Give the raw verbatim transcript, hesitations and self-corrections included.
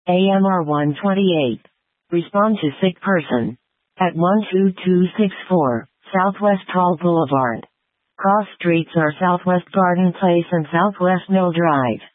A M R one twenty-eight. Respond to sick person. At one two two six four, Southwest Tall Boulevard. Cross streets are Southwest Garden Place and Southwest Mill Drive.